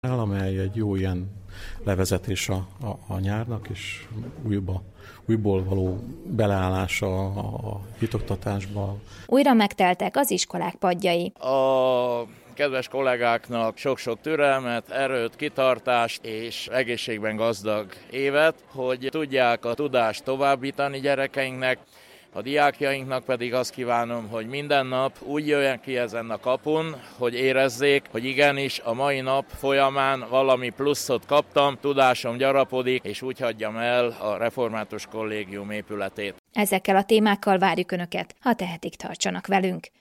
amely egy jó ilyen levezetés a nyárnak, és újból való beleállása a hitoktatásba. Újra megteltek az iskolák padjai. A kedves kollégáknak sok-sok türelmet, erőt, kitartást és egészségben gazdag évet, hogy tudják a tudást továbbítani gyerekeinknek. A diákjainknak pedig azt kívánom, hogy minden nap úgy jöjjön ki ezen a kapun, hogy érezzék, hogy igenis a mai nap folyamán valami pluszot kaptam, tudásom gyarapodik, és úgy hagyjam el a Református Kollégium épületét. Ezekkel a témákkal várjuk Önöket, ha tehetik, tartsanak velünk.